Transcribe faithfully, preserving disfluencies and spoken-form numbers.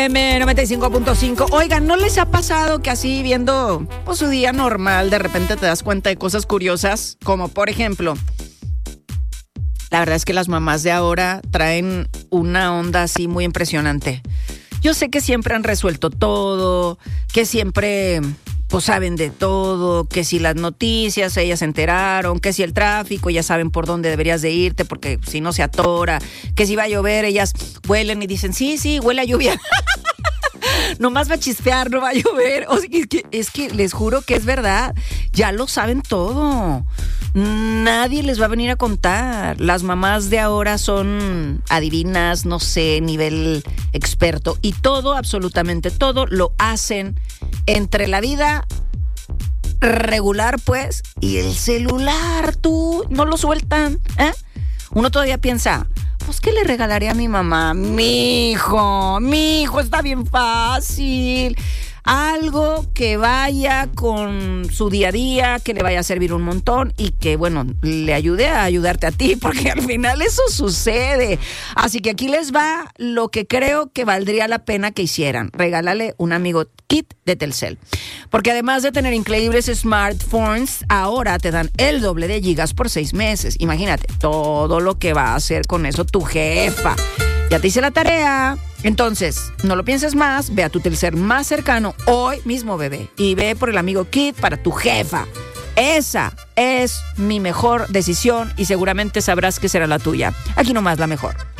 M noventa y cinco punto cinco. Oigan, ¿no les ha pasado que así viendo pues, su día normal de repente te das cuenta de cosas curiosas? Como por ejemplo, la verdad es que las mamás de ahora traen una onda así muy impresionante. Yo sé que siempre han resuelto todo, que siempre pues saben de todo, que si las noticias ellas se enteraron, que si el tráfico ya saben por dónde deberías de irte porque si no se atora, que si va a llover ellas huelen y dicen sí, sí, huele a lluvia. Nomás va a chispear, no va a llover. O sea, es, que, es que les juro que es verdad, ya lo saben todo. Nadie les va a venir a contar. Las mamás de ahora son adivinas, no sé, nivel experto. Y todo, absolutamente todo, lo hacen entre la vida regular, pues, y el celular, tú, no lo sueltan, ¿eh? Uno todavía piensa, pues, ¿qué le regalaré a mi mamá? Mi hijo, mi hijo, está bien fácil. Algo que vaya con su día a día, que le vaya a servir un montón y que, bueno, le ayude a ayudarte a ti, porque al final eso sucede. Así que aquí les va lo que creo que valdría la pena que hicieran. Regálale un amigo kit de Telcel. Porque además de tener increíbles smartphones, ahora te dan el doble de gigas por seis meses. Imagínate todo lo que va a hacer con eso tu jefa. Ya te hice la tarea. Entonces, no lo pienses más, ve a tu Telcel más cercano hoy mismo, bebé, y ve por el amigo Kit para tu jefa. Esa es mi mejor decisión y seguramente sabrás que será la tuya. Aquí nomás la mejor.